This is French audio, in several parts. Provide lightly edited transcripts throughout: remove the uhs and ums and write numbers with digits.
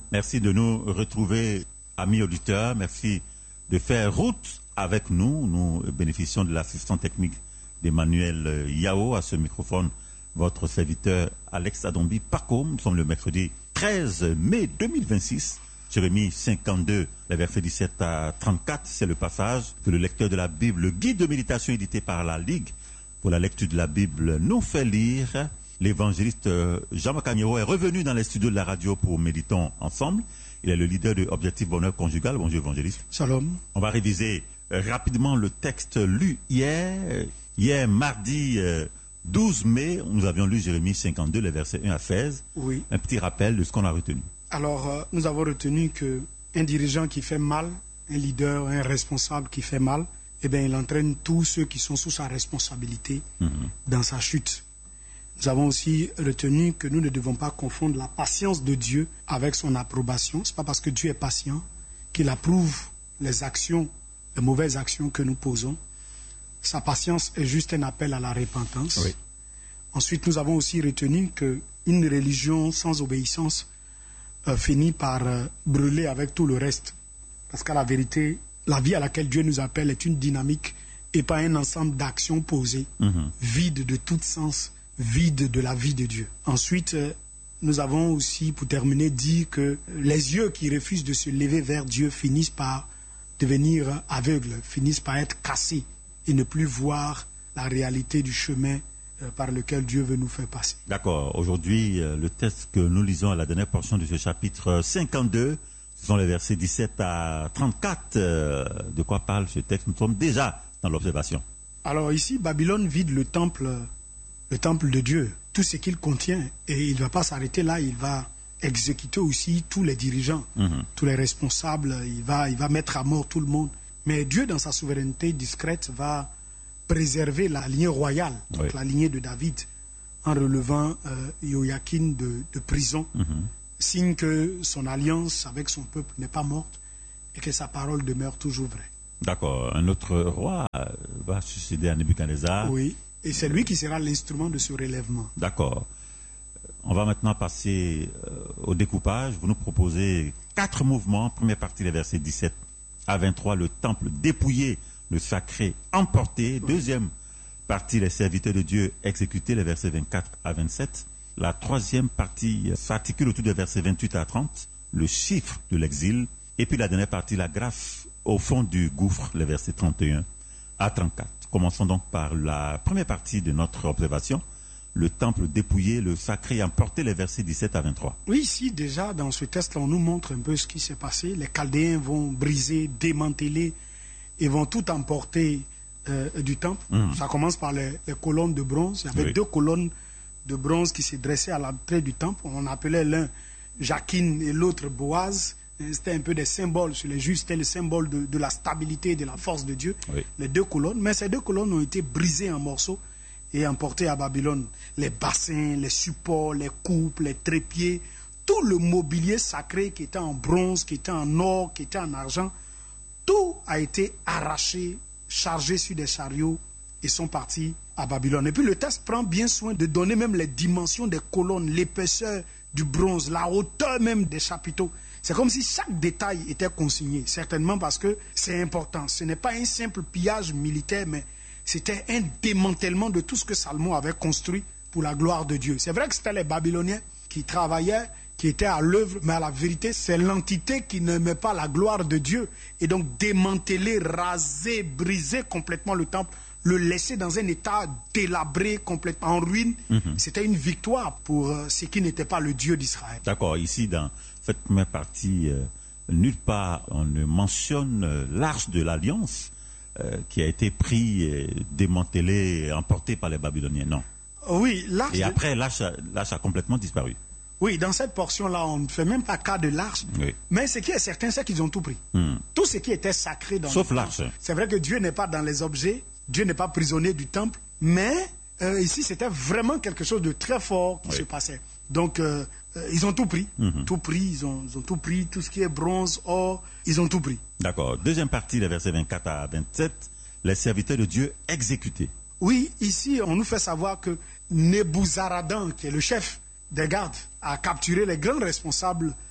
Merci de nous retrouver, amis auditeurs. Merci de faire route avec nous. Nous bénéficions de l'assistant technique d'Emmanuel Yao. À ce microphone, votre serviteur Alex Adombi Paco. Nous sommes le mercredi 13 mai 2026. Jérémie 52, les versets 17 à 34. C'est le passage que le lecteur de la Bible, le guide de méditation édité par la Ligue pour la lecture de la Bible, nous fait lire. L'évangéliste Jean-Marc Agnero est revenu dans les studios de la radio pour Méditons ensemble. Il est le leader de Objectif Bonheur Conjugal. Bonjour évangéliste. Shalom. On va réviser rapidement le texte lu hier. Hier, mardi 12 mai, nous avions lu Jérémie 52, les versets 1 à 16. Oui. Un petit rappel de ce qu'on a retenu. Alors, nous avons retenu qu'un dirigeant qui fait mal, un leader, un responsable qui fait mal, eh bien, il entraîne tous ceux qui sont sous sa responsabilité dans sa chute. Nous avons aussi retenu que nous ne devons pas confondre la patience de Dieu avec son approbation. Ce n'est pas parce que Dieu est patient qu'il approuve les actions, les mauvaises actions que nous posons. Sa patience est juste un appel à la repentance. Oui. Ensuite, nous avons aussi retenu qu'une religion sans obéissance finit par brûler avec tout le reste. Parce qu'à la vérité, la vie à laquelle Dieu nous appelle est une dynamique et pas un ensemble d'actions posées, vide de tout sens, vide de la vie de Dieu. Ensuite, nous avons aussi, pour terminer, dit que les yeux qui refusent de se lever vers Dieu finissent par devenir aveugles, finissent par être cassés et ne plus voir la réalité du chemin par lequel Dieu veut nous faire passer. D'accord. Aujourd'hui, le texte que nous lisons à la dernière portion de ce chapitre 52, ce sont les versets 17 à 34. De quoi parle ce texte? Nous sommes déjà dans l'observation. Alors ici, Babylone vide le temple de Dieu, tout ce qu'il contient. Et il ne va pas s'arrêter là, il va exécuter aussi tous les dirigeants, tous les responsables, il va mettre à mort tout le monde. Mais Dieu, dans sa souveraineté discrète, va préserver la lignée royale, donc la lignée de David, en relevant Joachim de prison, signe que son alliance avec son peuple n'est pas morte et que sa parole demeure toujours vraie. D'accord. Un autre roi va succéder à Nebuchadnezzar. Oui, et c'est lui qui sera l'instrument de ce relèvement. D'accord. On va maintenant passer au découpage. Vous nous proposez 4 mouvements. Première partie, les versets 17 à 23, le temple dépouillé, le sacré emporté. Deuxième partie, les serviteurs de Dieu exécutés, les versets 24 à 27. La troisième partie s'articule autour des versets 28 à 30, le chiffre de l'exil. Et puis la dernière partie, la grâce au fond du gouffre, les versets 31 à 34. Commençons donc par la première partie de notre observation, le temple dépouillé, le sacré emporté, les versets 17 à 23. Oui, ici déjà, dans ce texte-là, on nous montre un peu ce qui s'est passé. Les Chaldéens vont briser, démanteler et vont tout emporter du temple. Ça commence par les colonnes de bronze. Il y avait 2 colonnes de bronze qui se dressaient à l'entrée du temple. On appelait l'un Jachin et l'autre Boaz. C'était un peu des symboles sur les Juifs. C'était le symbole de la stabilité et de la force de Dieu. Oui. Les 2 colonnes. Mais ces 2 colonnes ont été brisées en morceaux et emportées à Babylone. Les bassins, les supports, les coupes, les trépieds, tout le mobilier sacré qui était en bronze, qui était en or, qui était en argent, tout a été arraché, chargé sur des chariots et sont partis à Babylone. Et puis le texte prend bien soin de donner même les dimensions des colonnes, l'épaisseur du bronze, la hauteur même des chapiteaux. C'est comme si chaque détail était consigné, certainement parce que c'est important. Ce n'est pas un simple pillage militaire, mais c'était un démantèlement de tout ce que Salomon avait construit pour la gloire de Dieu. C'est vrai que c'était les Babyloniens qui travaillaient, qui étaient à l'œuvre, mais à la vérité, c'est l'entité qui n'aimait pas la gloire de Dieu. Et donc démanteler, raser, briser complètement le temple, le laisser dans un état délabré, complètement en ruine, c'était une victoire pour ce qui n'était pas le Dieu d'Israël. D'accord, ici dans cette première partie, nulle part on ne mentionne l'arche de l'Alliance qui a été pris, démantelé, emporté par les Babyloniens, non. Oui, l'arche. Et après, l'arche a complètement disparu. Oui, dans cette portion-là, on ne fait même pas cas de l'arche. Oui. Mais ce qui est certain, c'est qu'ils ont tout pris. Tout ce qui était sacré dans sauf l'arche. C'est vrai que Dieu n'est pas dans les objets, Dieu n'est pas prisonnier du temple, mais ici, c'était vraiment quelque chose de très fort qui se passait. Donc, ils ont tout pris. Tout pris, ils ont tout pris. Tout ce qui est bronze, or, ils ont tout pris. D'accord. Deuxième partie, les versets 24 à 27, les serviteurs de Dieu exécutés. Oui, ici, on nous fait savoir que Nebuzaradan, qui est le chef des gardes, a capturé les grands responsables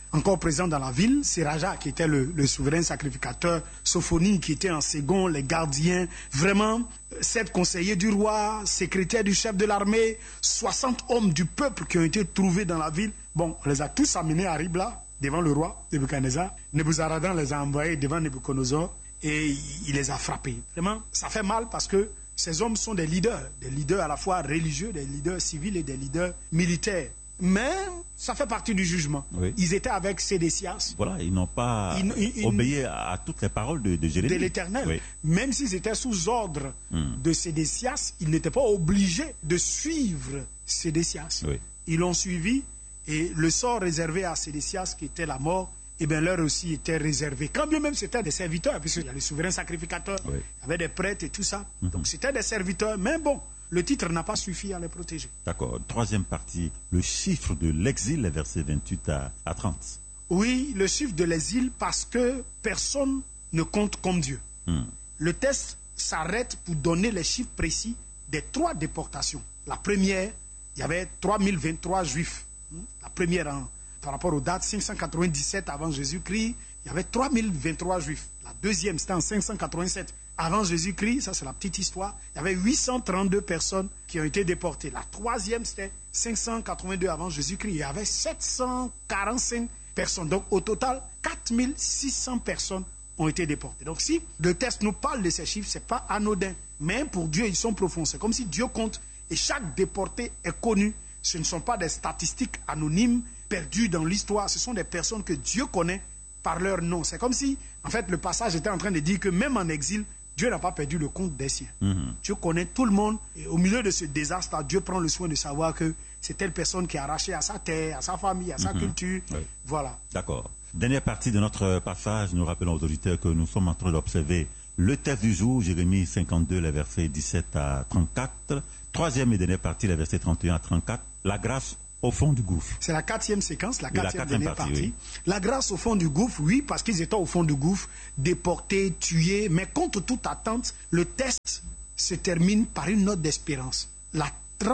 encore présents dans la ville. Siraja, qui était le souverain sacrificateur, Sophonie, qui était en second, les gardiens, vraiment, 7 conseillers du roi, secrétaires du chef de l'armée, 60 hommes du peuple qui ont été trouvés dans la ville. Bon, on les a tous amenés à Ribla, devant le roi Nebuchadnezzar. Nebuzaradan les a envoyés devant Nebuchadnezzar et il les a frappés. Vraiment, ça fait mal parce que ces hommes sont des leaders à la fois religieux, des leaders civils et des leaders militaires. Mais ça fait partie du jugement. Oui. Ils étaient avec Sédécias. Voilà, ils n'ont pas obéi à toutes les paroles de Jérémie. De l'Éternel. Oui. Même s'ils étaient sous ordre de Sédécias, ils n'étaient pas obligés de suivre Sédécias. Oui. Ils l'ont suivi et le sort réservé à Sédécias, qui était la mort, eh bien, leur aussi était réservé. Quand bien même c'était des serviteurs, puisqu'il y a les souverains sacrificateurs, il y avait des prêtres et tout ça. Donc c'était des serviteurs, mais bon, le titre n'a pas suffi à les protéger. D'accord. Troisième partie, le chiffre de l'exil, les versets 28 à 30. Oui, le chiffre de l'exil, parce que personne ne compte comme Dieu. Le texte s'arrête pour donner les chiffres précis des 3 déportations. La première, il y avait 3023 juifs. La première, par rapport aux dates, 597 avant Jésus-Christ, il y avait 3023 juifs. La deuxième, c'était en 587 avant Jésus-Christ, ça c'est la petite histoire. Il y avait 832 personnes qui ont été déportées. La troisième, c'était 582 avant Jésus-Christ. Il y avait 745 personnes. Donc au total, 4600 personnes ont été déportées. Donc si le texte nous parle de ces chiffres, ce n'est pas anodin. Mais pour Dieu, ils sont profonds. C'est comme si Dieu compte et chaque déporté est connu. Ce ne sont pas des statistiques anonymes perdues dans l'histoire. Ce sont des personnes que Dieu connaît par leur nom. C'est comme si, en fait, le passage était en train de dire que même en exil, Dieu n'a pas perdu le compte des siens. Dieu connaît tout le monde. Et au milieu de ce désastre, Dieu prend le soin de savoir que c'est telle personne qui est arrachée à sa terre, à sa famille, à sa culture. Oui. Voilà. D'accord. Dernière partie de notre passage, nous rappelons aux auditeurs que nous sommes en train d'observer le texte du jour, Jérémie 52, les versets 17 à 34. Troisième et dernière partie, les versets 31 à 34. La grâce au fond du gouffre. C'est la 4e séquence, la 4e dernière partie. Oui. La grâce au fond du gouffre, oui, parce qu'ils étaient au fond du gouffre, déportés, tués. Mais contre toute attente, le texte se termine par une note d'espérance. La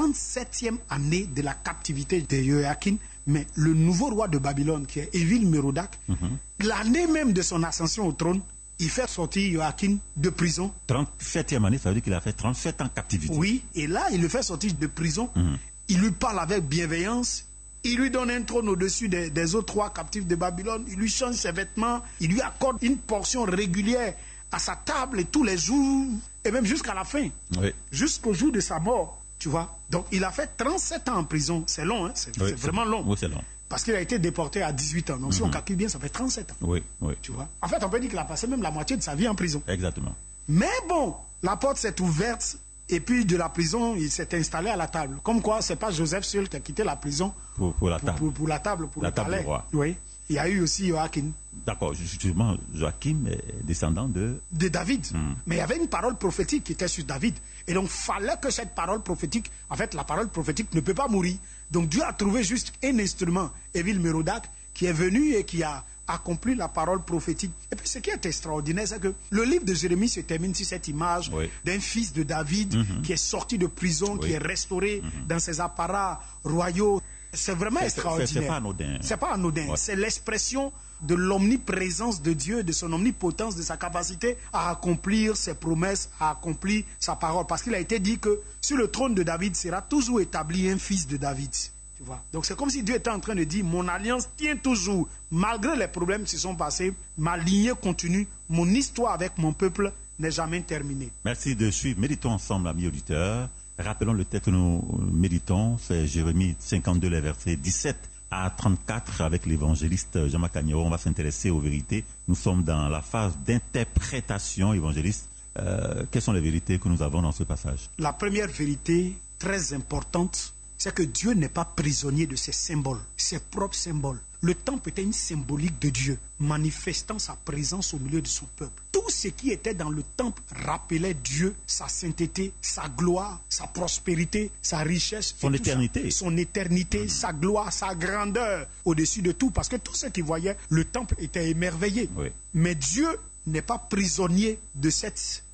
37e année de la captivité de Joachim, mais le nouveau roi de Babylone, qui est Évil-Mérodach, l'année même de son ascension au trône, il fait sortir Joachim de prison. 37e année, ça veut dire qu'il a fait 37 ans en captivité. Oui, et là, il le fait sortir de prison. Il lui parle avec bienveillance. Il lui donne un trône au-dessus des autres 3 captifs de Babylone. Il lui change ses vêtements. Il lui accorde une portion régulière à sa table et tous les jours. Et même jusqu'à la fin. Oui. Jusqu'au jour de sa mort. Tu vois. Donc, il a fait 37 ans en prison. C'est long, hein. C'est vraiment long. Oui, c'est long. Parce qu'il a été déporté à 18 ans. Donc, si on calcule bien, ça fait 37 ans. Oui, oui. Tu vois. En fait, on peut dire qu'il a passé même la moitié de sa vie en prison. Exactement. Mais bon, la porte s'est ouverte. Et puis de la prison, il s'est installé à la table. Comme quoi, c'est pas Joseph seul qui a quitté la prison pour la table. Pour la table, pour la le table palais. du roi. Oui. Il y a eu aussi Joachim. D'accord, justement, Joachim est descendant de David. Mais il y avait une parole prophétique qui était sur David. Et donc, fallait que cette parole prophétique, en fait, la parole prophétique ne peut pas mourir. Donc, Dieu a trouvé juste un instrument, Évil-Mérodach, qui est venu et qui a accompli la parole prophétique. Et puis ce qui est extraordinaire, c'est que le livre de Jérémie se termine sur cette image d'un fils de David qui est sorti de prison, qui est restauré dans ses apparats royaux. C'est vraiment extraordinaire. C'est pas anodin. C'est pas anodin. Ouais. C'est l'expression de l'omniprésence de Dieu, de son omnipotence, de sa capacité à accomplir ses promesses, à accomplir sa parole. Parce qu'il a été dit que sur le trône de David sera toujours établi un fils de David. Tu vois. Donc c'est comme si Dieu était en train de dire, mon alliance tient toujours. Malgré les problèmes qui se sont passés, ma lignée continue. Mon histoire avec mon peuple n'est jamais terminée. Merci de suivre. Méditons ensemble, amis auditeurs. Rappelons le texte que nous méditons. C'est Jérémie 52, les versets 17 à 34 avec l'évangéliste Jean-Marc Agneau. On va s'intéresser aux vérités. Nous sommes dans la phase d'interprétation évangéliste. Quelles sont les vérités que nous avons dans ce passage? La première vérité, très importante, c'est que Dieu n'est pas prisonnier de ses symboles, ses propres symboles. Le temple était une symbolique de Dieu, manifestant sa présence au milieu de son peuple. Tout ce qui était dans le temple rappelait Dieu, sa sainteté, sa gloire, sa prospérité, sa richesse. Son éternité. Son éternité, sa gloire, sa grandeur au-dessus de tout. Parce que tous ceux qui voyaient le temple étaient émerveillés. Oui. Mais Dieu n'est pas prisonnier de cette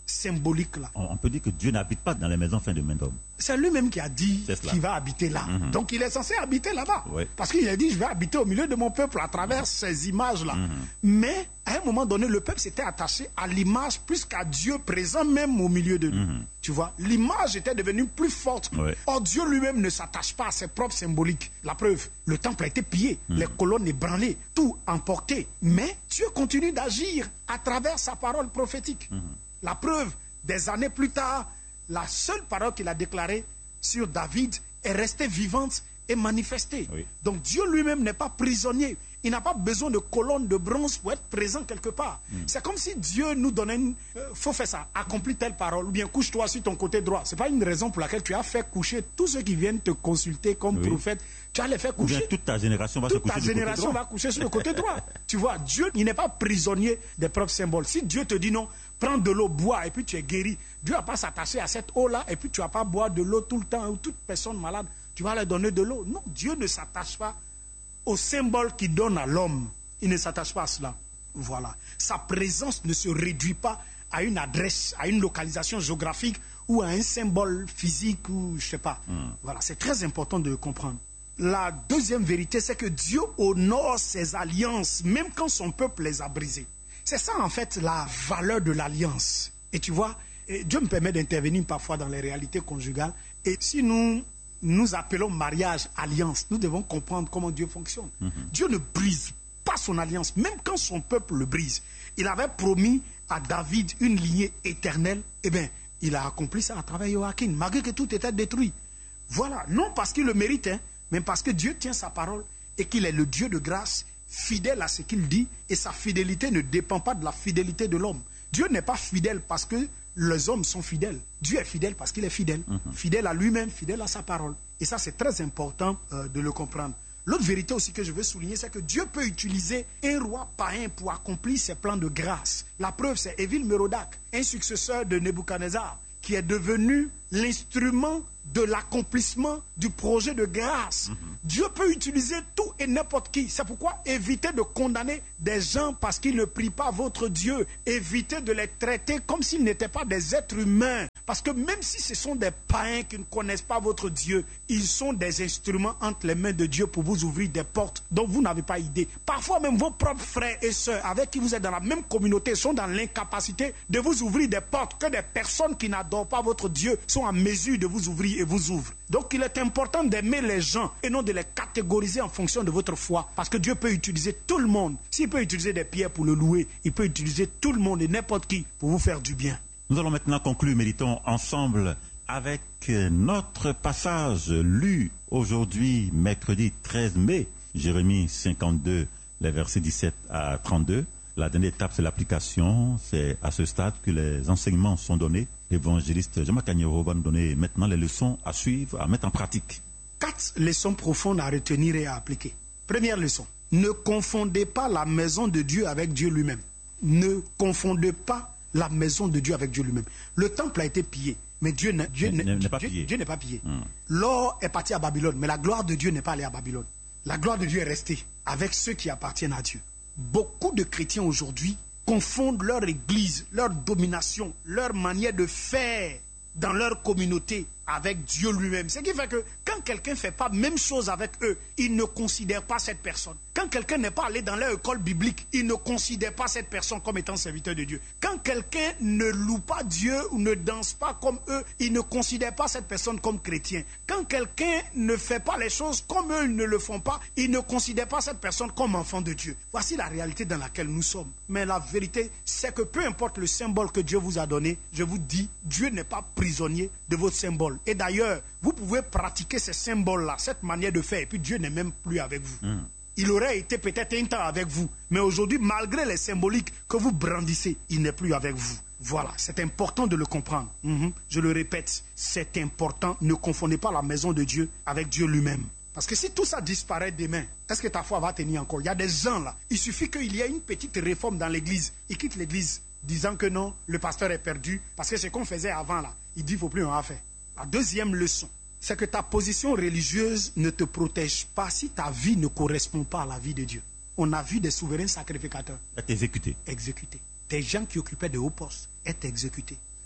symbolique-là. On peut dire que Dieu n'habite pas dans les maisons faites de main d'homme. C'est lui-même qui a dit qu'il va habiter là. Donc il est censé habiter là-bas. Oui. Parce qu'il a dit, je vais habiter au milieu de mon peuple à travers ces images-là. Mais à un moment donné, le peuple s'était attaché à l'image plus qu'à Dieu présent même au milieu de nous. Tu vois, l'image était devenue plus forte. Oui. Or, Dieu lui-même ne s'attache pas à ses propres symboliques. La preuve, le temple a été pillé, les colonnes ébranlées, tout emporté. Mais Dieu continue d'agir à travers sa parole prophétique. La preuve, des années plus tard, la seule parole qu'il a déclarée sur David est restée vivante et manifestée. Oui. Donc Dieu lui-même n'est pas prisonnier. Il n'a pas besoin de colonnes de bronze pour être présent quelque part. C'est comme si Dieu nous donnait faut faire ça, accomplis telle parole, ou bien couche-toi sur ton côté droit. Ce n'est pas une raison pour laquelle tu as fait coucher tous ceux qui viennent te consulter comme prophète. Tu as les fait coucher. Ou bien toute ta génération va se coucher du côté droit. Toute ta génération va coucher sur le côté droit. Tu vois, Dieu, il n'est pas prisonnier des propres symboles. Si Dieu te dit non, prends de l'eau, bois, et puis tu es guéri. Dieu ne va pas s'attacher à cette eau-là, et puis tu ne vas pas boire de l'eau tout le temps, ou toute personne malade, tu vas leur donner de l'eau. Non, Dieu ne s'attache pas au symbole qu'il donne à l'homme. Il ne s'attache pas à cela. Voilà. Sa présence ne se réduit pas à une adresse, à une localisation géographique ou à un symbole physique ou je ne sais pas. Voilà, c'est très important de le comprendre. La deuxième vérité, c'est que Dieu honore ses alliances, même quand son peuple les a brisées. C'est ça en fait la valeur de l'alliance. Et tu vois, Dieu me permet d'intervenir parfois dans les réalités conjugales. Et si nous appelons mariage alliance, nous devons comprendre comment Dieu fonctionne. Dieu ne brise pas son alliance, même quand son peuple le brise. Il avait promis à David une lignée éternelle. Eh bien, il a accompli ça à travers Joachim, malgré que tout était détruit. Voilà, non parce qu'il le mérite, mais parce que Dieu tient sa parole et qu'il est le Dieu de grâce, fidèle à ce qu'il dit, et sa fidélité ne dépend pas de la fidélité de l'homme. Dieu n'est pas fidèle parce que les hommes sont fidèles. Dieu est fidèle parce qu'il est fidèle. Fidèle à lui-même, fidèle à sa parole. Et ça, c'est très important de le comprendre. L'autre vérité aussi que je veux souligner, c'est que Dieu peut utiliser un roi païen pour accomplir ses plans de grâce. La preuve, c'est Évil-Mérodach, un successeur de Nebuchadnezzar, qui est devenu l'instrument de l'accomplissement du projet de grâce. Dieu peut utiliser tout et n'importe qui. C'est pourquoi évitez de condamner des gens parce qu'ils ne prient pas votre Dieu. Évitez de les traiter comme s'ils n'étaient pas des êtres humains. Parce que même si ce sont des païens qui ne connaissent pas votre Dieu, ils sont des instruments entre les mains de Dieu pour vous ouvrir des portes dont vous n'avez pas idée. Parfois même vos propres frères et sœurs avec qui vous êtes dans la même communauté sont dans l'incapacité de vous ouvrir des portes que des personnes qui n'adorent pas votre Dieu sont en mesure de vous ouvrir et vous ouvrent. Donc il est important d'aimer les gens et non de les catégoriser en fonction de votre foi. Parce que Dieu peut utiliser tout le monde. S'il peut utiliser des pierres pour le louer, il peut utiliser tout le monde et n'importe qui pour vous faire du bien. Nous allons maintenant conclure, méditons ensemble avec notre passage lu aujourd'hui, mercredi 13 mai, Jérémie 52, les versets 17 à 32. La dernière étape, c'est l'application. C'est à ce stade que les enseignements sont donnés. L'évangéliste Jean-Marc Agnero va nous donner maintenant les leçons à suivre, à mettre en pratique. 4 leçons profondes à retenir et à appliquer. Première leçon, ne confondez pas la maison de Dieu avec Dieu lui-même. Ne confondez pas la maison de Dieu avec Dieu lui-même. Le temple a été pillé, mais Dieu n'est pas pillé. L'or est parti à Babylone, mais la gloire de Dieu n'est pas allée à Babylone. La gloire de Dieu est restée avec ceux qui appartiennent à Dieu. Beaucoup de chrétiens aujourd'hui confondent leur église, leur domination, leur manière de faire dans leur communauté avec Dieu lui-même. Ce qui fait que quand quelqu'un ne fait pas la même chose avec eux, ils ne considèrent pas cette personne. Quand quelqu'un n'est pas allé dans leur école biblique, ils ne considèrent pas cette personne comme étant serviteur de Dieu. Quand quelqu'un ne loue pas Dieu ou ne danse pas comme eux, ils ne considèrent pas cette personne comme chrétien. Quand quelqu'un ne fait pas les choses comme eux, ils ne le font pas, ils ne considèrent pas cette personne comme enfant de Dieu. Voici la réalité dans laquelle nous sommes. Mais la vérité, c'est que peu importe le symbole que Dieu vous a donné, je vous dis, Dieu n'est pas prisonnier de votre symbole. Et d'ailleurs, vous pouvez pratiquer ces symboles-là, cette manière de faire, et puis Dieu n'est même plus avec vous. Il aurait été peut-être un temps avec vous, mais aujourd'hui, malgré les symboliques que vous brandissez, il n'est plus avec vous. Voilà, c'est important de le comprendre. Je le répète, c'est important. Ne confondez pas la maison de Dieu avec Dieu lui-même. Parce que si tout ça disparaît demain, est-ce que ta foi va tenir encore? Il y a des gens là, il suffit qu'il y ait une petite réforme dans l'église. Ils quittent l'église disant que non, le pasteur est perdu, parce que ce qu'on faisait avant là, il dit qu'il ne faut plus en faire. La deuxième leçon, c'est que ta position religieuse ne te protège pas si ta vie ne correspond pas à la vie de Dieu. On a vu des souverains sacrificateurs être exécutés. Exécutés. Des gens qui occupaient de hauts postes être exécutés.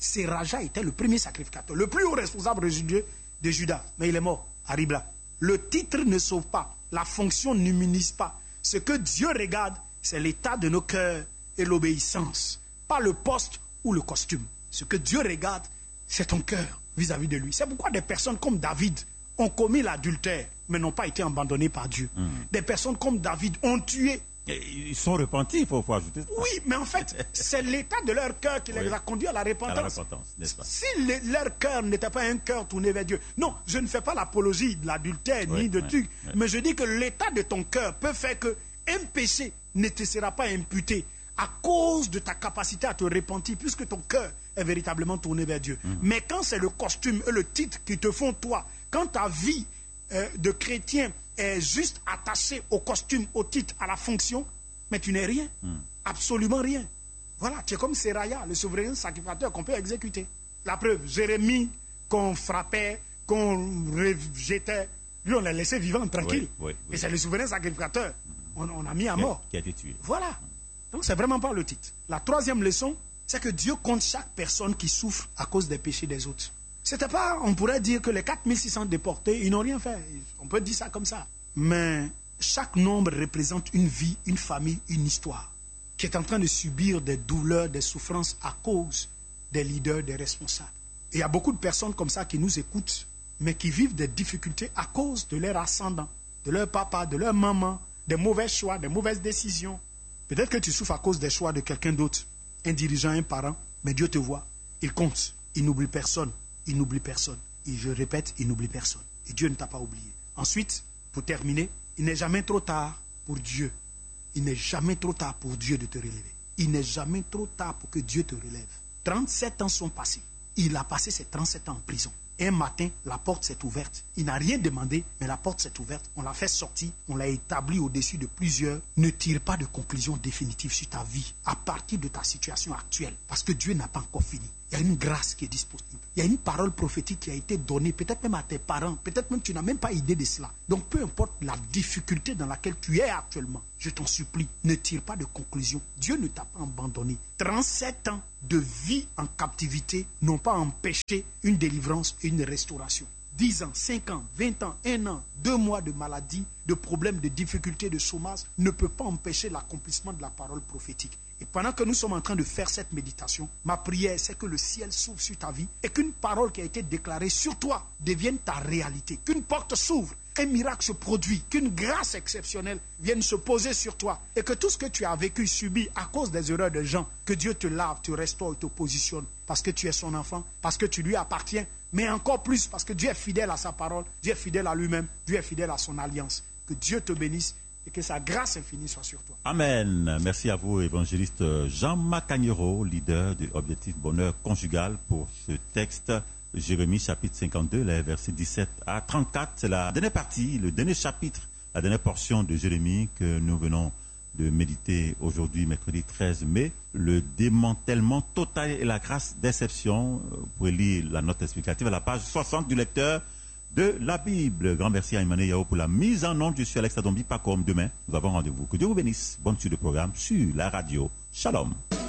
Séraja était le premier sacrificateur, le plus haut responsable religieux de Juda. Mais il est mort à Ribla. Le titre ne sauve pas. La fonction n'immunise pas. Ce que Dieu regarde, c'est l'état de nos cœurs et l'obéissance. Pas le poste ou le costume. Ce que Dieu regarde, c'est ton cœur vis-à-vis de lui. C'est pourquoi des personnes comme David ont commis l'adultère, mais n'ont pas été abandonnés par Dieu. Des personnes comme David ont tué. Et ils sont repentis, il faut ajouter ça. Oui, mais en fait, c'est l'état de leur cœur qui les a conduits à la repentance. À la repentance, n'est-ce pas? Si leur cœur n'était pas un cœur tourné vers Dieu. Non, je ne fais pas l'apologie de l'adultère ni de trucs, mais je dis que l'état de ton cœur peut faire que un péché ne te sera pas imputé à cause de ta capacité à te repentir, puisque ton cœur est véritablement tourné vers Dieu. Mais quand c'est le costume et le titre qui te font toi, quand ta vie de chrétien est juste attachée au costume, au titre, à la fonction, mais tu n'es rien. Absolument rien. Voilà, tu es comme Séraya, le souverain sacrificateur qu'on peut exécuter. La preuve, Jérémie, qu'on frappait, qu'on rejetait, lui on l'a laissé vivant, tranquille. Et c'est le souverain sacrificateur. On a mis à mort. Qui a été tué. Voilà. Donc c'est vraiment pas le titre. La troisième leçon, c'est que Dieu compte chaque personne qui souffre à cause des péchés des autres. C'était pas, on pourrait dire que les 4600 déportés, ils n'ont rien fait. On peut dire ça comme ça. Mais chaque nombre représente une vie, une famille, une histoire qui est en train de subir des douleurs, des souffrances à cause des leaders, des responsables. Et il y a beaucoup de personnes comme ça qui nous écoutent, mais qui vivent des difficultés à cause de leur ascendant, de leur papa, de leur maman, des mauvais choix, des mauvaises décisions. Peut-être que tu souffres à cause des choix de quelqu'un d'autre, un dirigeant, un parent, mais Dieu te voit. Il compte, il n'oublie personne. Il n'oublie personne. Et je répète, il n'oublie personne. Et Dieu ne t'a pas oublié. Ensuite, pour terminer, il n'est jamais trop tard pour Dieu. Il n'est jamais trop tard pour Dieu de te relever. Il n'est jamais trop tard pour que Dieu te relève. 37 ans sont passés. Il a passé ses 37 ans en prison. Un matin, la porte s'est ouverte. Il n'a rien demandé, mais la porte s'est ouverte. On l'a fait sortir, on l'a établi au-dessus de plusieurs. Ne tire pas de conclusion définitive sur ta vie à partir de ta situation actuelle. Parce que Dieu n'a pas encore fini. Il y a une grâce qui est disponible. Il y a une parole prophétique qui a été donnée, peut-être même à tes parents, peut-être même tu n'as même pas idée de cela. Donc peu importe la difficulté dans laquelle tu es actuellement, je t'en supplie, ne tire pas de conclusion. Dieu ne t'a pas abandonné. 37 ans de vie en captivité n'ont pas empêché une délivrance et une restauration. 10 ans, 5 ans, 20 ans, 1 an, 2 mois de maladie, de problèmes, de difficultés, de chômage ne peut pas empêcher l'accomplissement de la parole prophétique. Et pendant que nous sommes en train de faire cette méditation, ma prière, c'est que le ciel s'ouvre sur ta vie et qu'une parole qui a été déclarée sur toi devienne ta réalité. Qu'une porte s'ouvre, un miracle se produit, qu'une grâce exceptionnelle vienne se poser sur toi et que tout ce que tu as vécu, subi à cause des erreurs de gens, que Dieu te lave, te restaure et te positionne parce que tu es son enfant, parce que tu lui appartiens, mais encore plus parce que Dieu est fidèle à sa parole, Dieu est fidèle à lui-même, Dieu est fidèle à son alliance. Que Dieu te bénisse et que sa grâce infinie soit sur toi. Amen. Merci à vous, évangéliste Jean Macagnéro, leader de Objectif Bonheur Conjugal, pour ce texte. Jérémie chapitre 52, les versets 17 à 34. C'est la dernière partie, le dernier chapitre, la dernière portion de Jérémie que nous venons de méditer aujourd'hui, mercredi 13 mai. Le démantèlement total et la grâce d'exception. Vous pouvez lire la note explicative à la page 60 du lecteur de la Bible. Grand merci à Emmanuel Yao pour la mise en onde. Je suis Alex Adombi, pas comme demain. Nous avons rendez-vous. Que Dieu vous bénisse. Bonne suite de programme sur la radio. Shalom.